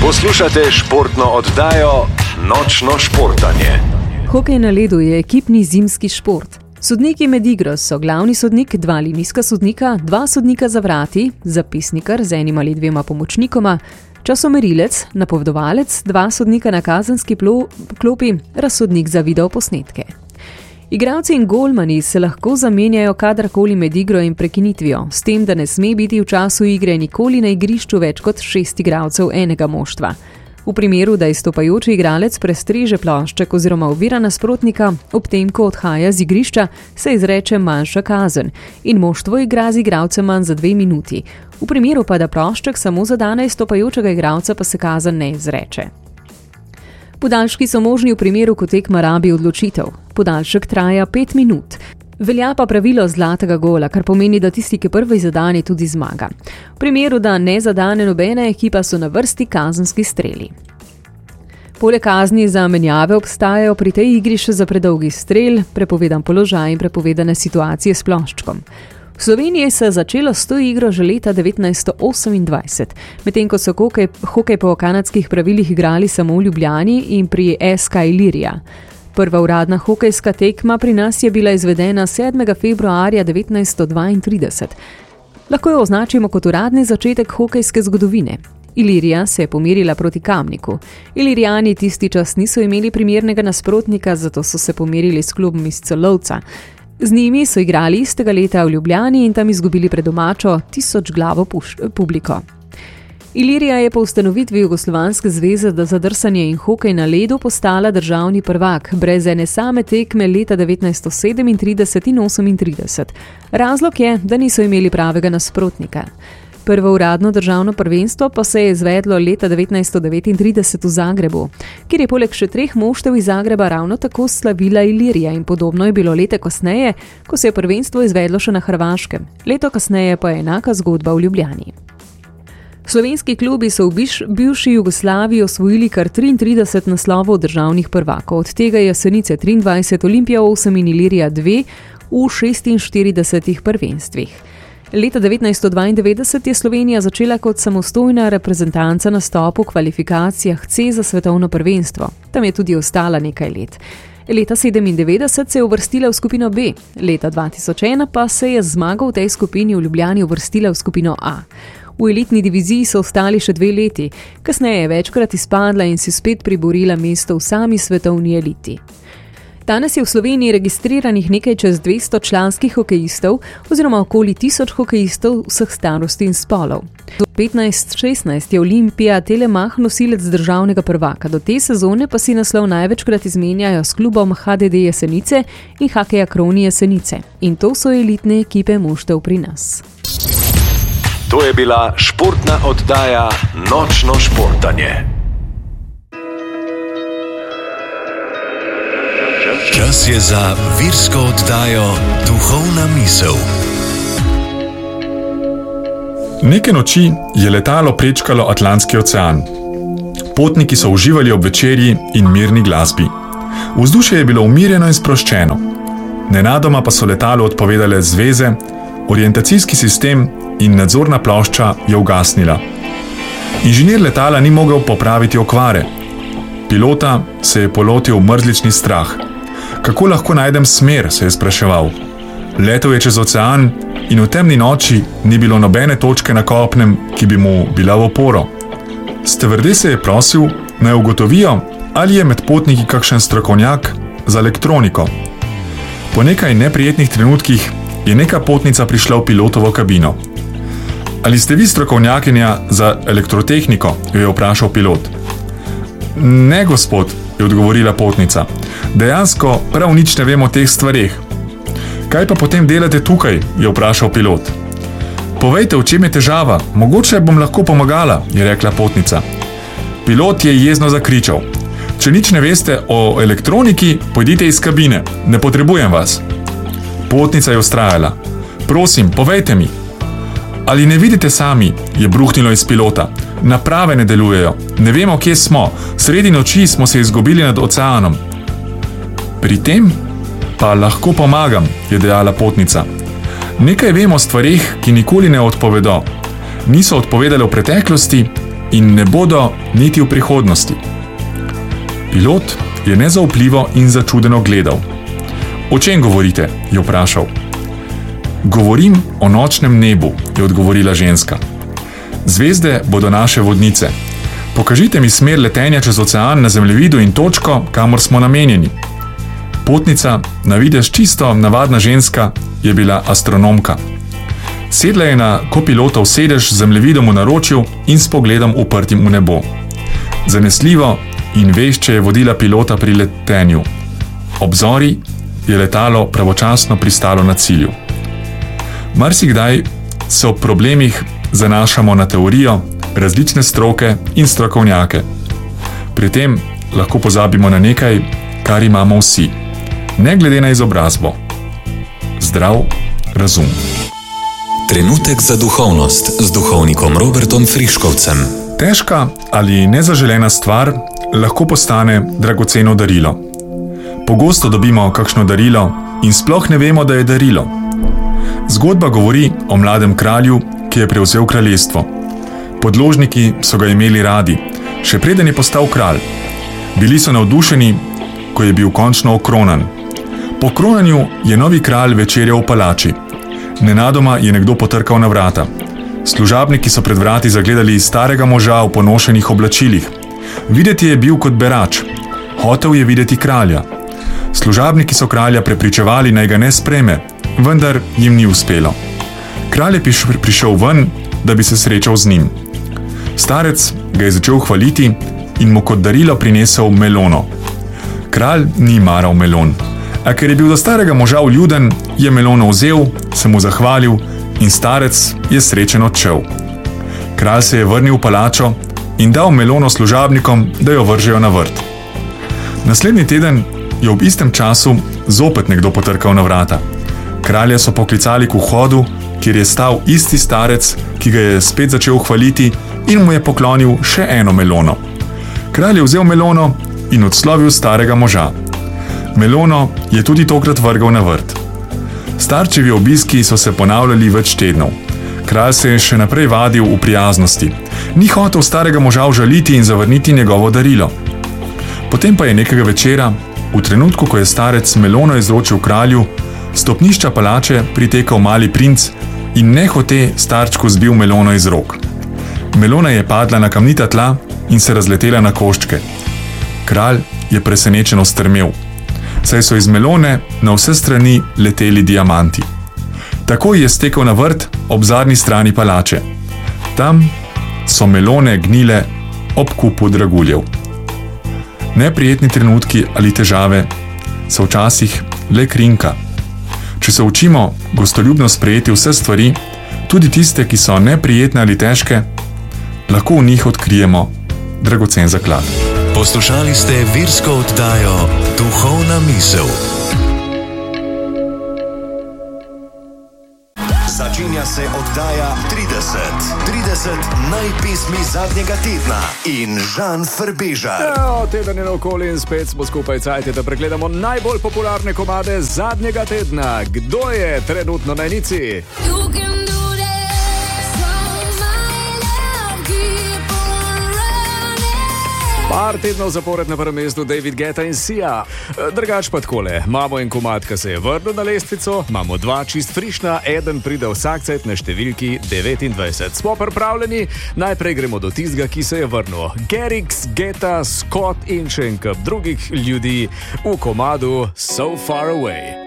Poslušate športno oddajo Nočno športanje. Hokej na ledu je ekipni zimski šport. Sodniki med igro so glavni sodnik, 2 linijska sodnika, 2 sodnika za vrati, zapisnikar z 1 ali 2 pomočnikoma, časomerilec, napovedovalec, 2 sodnika na kazenski klopi, razsodnik za videoposnetke. Igralci in golmani se lahko zamenjajo kadarkoli med igro in prekinitvijo, s tem, da ne sme biti v času igre nikoli na igrišču več kot 6 igralcev enega moštva. V primeru, da izstopajoči igralec prestreže plošček oziroma ovira nasprotnika, ob tem, ko odhaja z igrišča, se izreče manjša kazen in moštvo igra z igralcem manj za 2 minuti. V primeru pa, da plošček samo zadane izstopajočega igralca, pa se kazen ne izreče. Podaljški so možni v primeru, ko tekma rabi odločitev. Podaljšek traja 5 minut. Velja pa pravilo zlatega gola, kar pomeni, da tisti, ki prvi zadane, tudi zmaga. V primeru, da ne zadane nobena ekipa, so na vrsti kazenski streli. Poleg kazni za menjave obstajajo pri tej igri še za predolgi strel, prepovedan položaj in prepovedane situacije s ploščkom. V Sloveniji se je začelo s to igro že leta 1928, medtem ko so hokej po kanadskih pravilih igrali samo v Ljubljani in pri SK Ilirija. Prva uradna hokejska tekma pri nas je bila izvedena 7. februarja 1932. Lahko jo označimo kot uradni začetek hokejske zgodovine. Ilirija se je pomerila proti Kamniku. Ilirijani tisti čas niso imeli primernega nasprotnika, zato so se pomerili s klubom iz Celovca. Z njimi so igrali istega leta v Ljubljani in tam izgubili pred domačo 1000 glavo publiko. Ilirija je po ustanovitvi Jugoslovanske zveze za drsanje in hokej na ledu postala državni prvak, brez ene same tekme leta 1937 in 1938. Razlog je, da niso imeli pravega nasprotnika. Prvo uradno državno prvenstvo pa se je izvedlo leta 1939 v Zagrebu, kjer je poleg še 3 moštev iz Zagreba ravno tako slavila Ilirija in podobno je bilo leto kasneje, ko se je prvenstvo izvedlo še na Hrvaškem. Leto kasneje pa je enaka zgodba v Ljubljani. Slovenski klubi so v bivši Jugoslaviji osvojili kar 33 naslovov državnih prvakov, od tega je Jesenice 23, Olimpija 8 in Ilirija 2 v 46 prvenstvih. Leta 1992 je Slovenija začela kot samostojna reprezentanca nastop v kvalifikacijah C za svetovno prvenstvo. Tam je tudi ostala nekaj let. Leta 1997 se je uvrstila v skupino B, leta 2001 pa se je zmagal v tej skupini v Ljubljani uvrstila v skupino A. V elitni diviziji so ostali še 2 leti, kasneje je večkrat izpadla in si spet priborila mesto v sami svetovni eliti. Danes je v Sloveniji registriranih nekaj čez 200 članskih hokejistov oziroma okoli 1000 hokejistov vseh starosti in spolov. Do 15-16 je Olimpija Telemach nosilec državnega prvaka, do te sezone pa si naslov največkrat izmenjajo s klubom HDD Jesenice in Hakeja Kroni Jesenice. In to so elitne ekipe moštev pri nas. To je bila športna oddaja Nočno športanje. Čas je za virsko oddajo Duhovna misel. Neke noči je letalo prečkalo Atlantski ocean. Potniki so uživali ob večerji in mirni glasbi. Vzdušje je bilo umirjeno in sproščeno. Nenadoma pa so letalu odpovedale zveze, orientacijski sistem in nadzorna plošča je ugasnila. Inženir letala ni mogel popraviti okvare. Pilota se je polotil mrzlični strah. Kako lahko najdem smer, se je spraševal. Letel je čez ocean in v temni noči ni bilo nobene točke na kopnem, ki bi mu bila v oporo. Stevardese je prosil, naj ugotovijo, ali je med potniki kakšen strokovnjak za elektroniko. Po nekaj neprijetnih trenutkih je neka potnica prišla v pilotovo kabino. Ali ste vi strokovnjakinja za elektrotehniko, jo je vprašal pilot. Ne, gospod, je odgovorila potnica. Dejansko prav nič ne vem o teh stvareh. Kaj pa potem delate tukaj, je vprašal pilot. Povejte, v čem je težava, mogoče bom lahko pomagala, je rekla potnica. Pilot je jezno zakričal. Če nič ne veste o elektroniki, pojdite iz kabine, ne potrebujem vas. Potnica je vztrajala. Prosim, povejte mi. Ali ne vidite sami, je bruhnilo iz pilota. Naprave ne delujejo, ne vemo, kje smo, sredi noči smo se izgubili nad oceanom. Pri tem pa lahko pomagam, je dejala potnica. Nekaj vemo o stvareh, ki nikoli ne odpovedo. Niso odpovedale v preteklosti in ne bodo niti v prihodnosti. Pilot je nezaupljivo in začudeno gledal. O čem govorite? Je vprašal. Govorim o nočnem nebu, je odgovorila ženska. Zvezde bodo naše vodnice. Pokažite mi smer letenja čez ocean na zemljevidu in točko, kamor smo namenjeni. Potnica, na videz čisto navadna ženska, je bila astronomka. Sedla je na kopilotov sedež z zemljevidom v naročju in s pogledom uprtim v nebo. Zanesljivo in vešče je vodila pilota pri letenju. Obzori je letalo pravočasno pristalo na cilju. Marsikdaj se ob problemih zanašamo na teorijo, različne stroke in strokovnjake. Pri tem lahko pozabimo na nekaj, kar imamo vsi, ne glede na izobrazbo. Zdrav razum. Trenutek za duhovnost z duhovnikom Robertom Friškovcem. Težka ali nezaželena stvar lahko postane dragoceno darilo. Pogosto dobimo kakšno darilo in sploh ne vemo, da je darilo. Zgodba govori o mladem kralju, ki je prevzel kraljestvo. Podložniki so ga imeli radi, še preden je postal kralj. Bili so navdušeni, ko je bil končno okronan. Po kronanju je novi kralj večerjal v palači. Nenadoma je nekdo potrkal na vrata. Služabniki so pred vrati zagledali starega moža v ponošenih oblačilih. Videti je bil kot berač. Hotel je videti kralja. Služabniki so kralja prepričevali, naj ga ne sprejme, vendar jim ni uspelo. Kralj je prišel ven, da bi se srečal z njim. Starec ga je začel hvaliti in mu kot darilo prinesel melono. Kralj ni maral melon, a ker je bil do starega moža vljuden, je melono vzel, se mu zahvalil in starec je srečen odšel. Kralj se je vrnil v palačo in dal melono služabnikom, da jo vržejo na vrt. Naslednji teden je ob istem času zopet nekdo potrkal na vrata. Kralja so poklicali k vhodu, kjer je stal isti starec, ki ga je spet začel hvaliti in mu je poklonil še eno melono. Kralj je vzel melono in odslovil starega moža. Melono je tudi tokrat vrgal na vrt. Starčevi obiski so se ponavljali več tednov. Kralj se je še naprej vadil v prijaznosti. Ni hotel starega moža užaliti in zavrniti njegovo darilo. Potem pa je nekega večera, v trenutku, ko je starec melono izročil kralju, stopnišča palače pritekal mali princ in nehote starčku zbil melono iz rok. Melona je padla na kamnita tla in se razletela na koščke. Kralj je presenečeno strmel, saj so iz melone na vse strani leteli diamanti. Takoj je stekel na vrt ob zadnji strani palače. Tam so melone gnile ob kupu draguljev. Neprijetni trenutki ali težave so včasih le krinka. Če se učimo gostoljubno sprejeti vse stvari, tudi tiste, ki so neprijetne ali težke, lahko v njih odkrijemo dragocen zaklad. Poslušali ste virsko oddajo Duhovna misel. Začenja se oddaja 30 najpesmi zadnjega tedna in Žan Frbežar. Teden je naokoli in spet smo skupaj cajti, da pregledamo najbolj popularne komade zadnjega tedna. Kdo je trenutno na enici? Par tednov zapored na prvem mestu David Guetta in Sia. Drugač pa takole, imamo en komad, ki se je vrnil na lestvico, imamo dva čist frišna, eden pride vsak cajt na številki 29. Smo pripravljeni? Najprej gremo do tistega, ki se je vrnil. Garrix, Guetta, Scott in še en kup drugih ljudi v komadu So Far Away.